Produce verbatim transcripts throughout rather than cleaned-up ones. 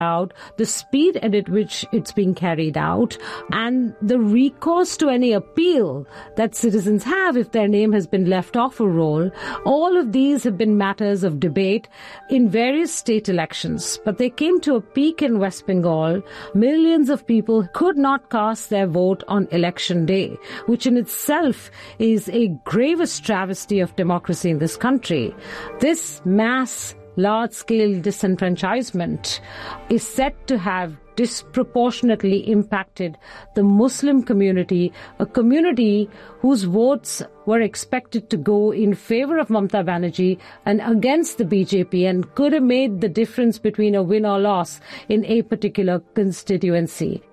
out, the speed at which it's being carried out, and the recourse to any appeal that citizens have if their name has been left off a roll. All of these have been matters of debate in various state elections, but they came to a peak in West Bengal. Millions of people could not cast their vote on election day, which in itself is a gravest travesty of democracy in this country. This mass large-scale disenfranchisement is said to have disproportionately impacted the Muslim community, a community whose votes were expected to go in favor of Mamata Banerjee and against the B J P, and could have made the difference between a win or loss in a particular constituency.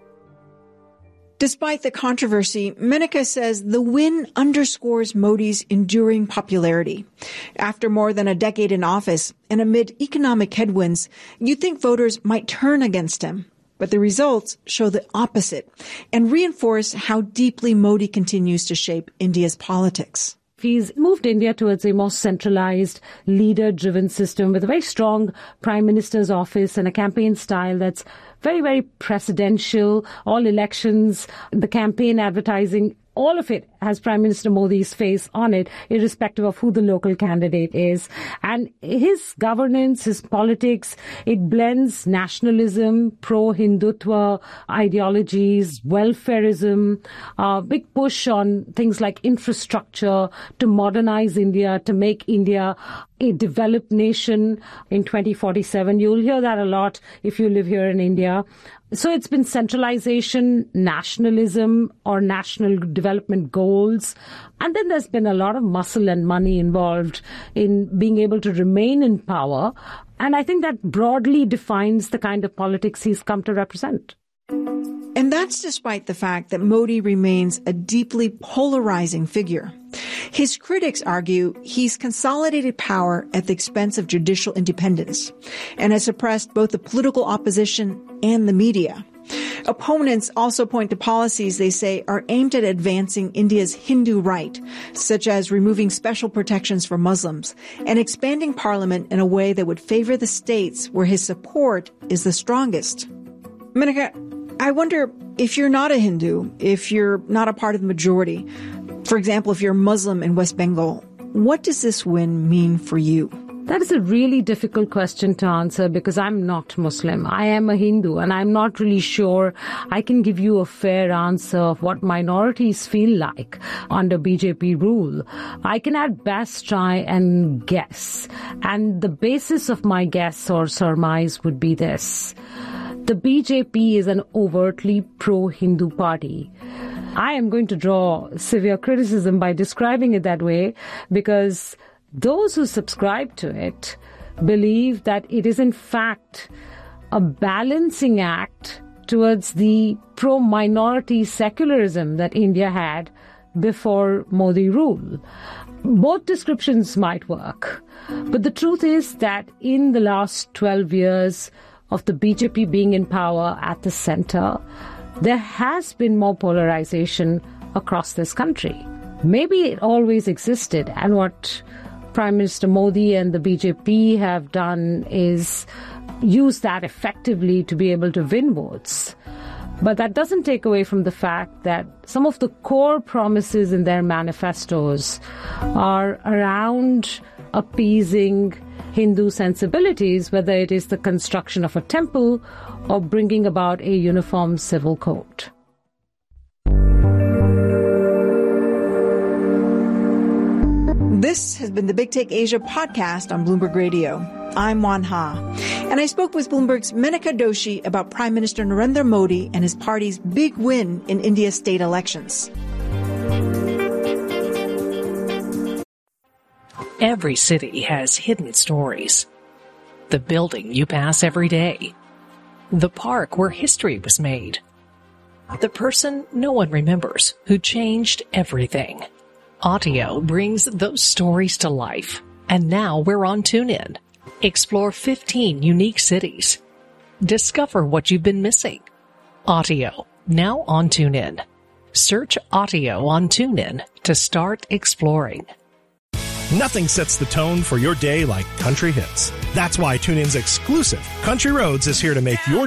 Despite the controversy, Menaka says the win underscores Modi's enduring popularity. After more than a decade in office and amid economic headwinds, you'd think voters might turn against him. But the results show the opposite and reinforce how deeply Modi continues to shape India's politics. He's moved India towards a more centralized, leader-driven system with a very strong Prime Minister's office and a campaign style that's very, very presidential. All elections, the campaign advertising, all of it has Prime Minister Modi's face on it, irrespective of who the local candidate is. And his governance, his politics, it blends nationalism, pro-Hindutva ideologies, welfarism, a big push on things like infrastructure to modernize India, to make India a developed nation in twenty forty-seven. You'll hear that a lot if you live here in India. So it's been centralization, nationalism, or national development goals. And then there's been a lot of muscle and money involved in being able to remain in power. And I think that broadly defines the kind of politics he's come to represent. And that's despite the fact that Modi remains a deeply polarizing figure. His critics argue he's consolidated power at the expense of judicial independence and has suppressed both the political opposition and the media. Opponents also point to policies they say are aimed at advancing India's Hindu right, such as removing special protections for Muslims and expanding parliament in a way that would favor the states where his support is the strongest. Menaka, I wonder if you're not a Hindu, if you're not a part of the majority, for example, if you're Muslim in West Bengal, what does this win mean for you? That is a really difficult question to answer because I'm not Muslim. I am a Hindu, and I'm not really sure I can give you a fair answer of what minorities feel like under B J P rule. I can at best try and guess. And the basis of my guess or surmise would be this. The B J P is an overtly pro-Hindu party. I am going to draw severe criticism by describing it that way because those who subscribe to it believe that it is in fact a balancing act towards the pro-minority secularism that India had before Modi rule. Both descriptions might work, but the truth is that in the last twelve years of the B J P being in power at the center, there has been more polarization across this country. Maybe it always existed, and what Prime Minister Modi and the B J P have done is use that effectively to be able to win votes. But that doesn't take away from the fact that some of the core promises in their manifestos are around appeasing Hindu sensibilities, whether it is the construction of a temple or bringing about a uniform civil code. This has been the Big Take Asia podcast on Bloomberg Radio. I'm Juan Ha, and I spoke with Bloomberg's Menaka Doshi about Prime Minister Narendra Modi and his party's big win in India's state elections. Every city has hidden stories. The building you pass every day. The park where history was made. The person no one remembers who changed everything. Audio brings those stories to life. And now we're on TuneIn. Explore fifteen unique cities. Discover what you've been missing. Audio, now on TuneIn. Search Audio on TuneIn to start exploring. Nothing sets the tone for your day like country hits. That's why TuneIn's exclusive Country Roads is here to make your